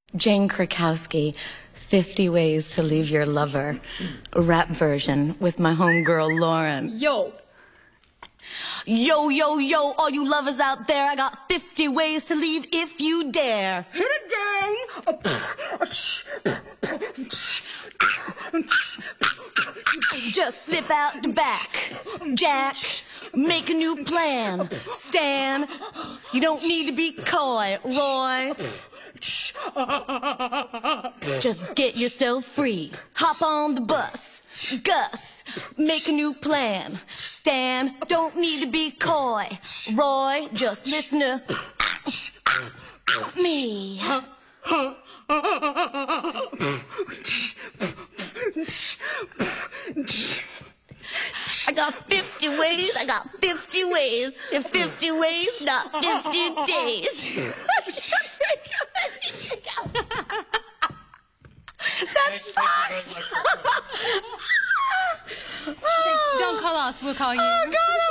Jane Krakowski, 50 Ways to Leave Your Lover, a rap version with my homegirl Lauren. Yo! Yo, yo, yo, all you lovers out there, I got 50 ways to leave if you dare. Hit it, gang! Just slip out the back, Jack, make a new plan, Stan, you don't need to be coy, Roy. Just get yourself free, hop on the bus, Gus, make a new plan, Stan, don't need to be coy, Roy, just listen to me. I got 50 ways, I got 50 ways, in 50 ways, not 50 days. That sucks. Don't call us, we'll call you. Oh, God.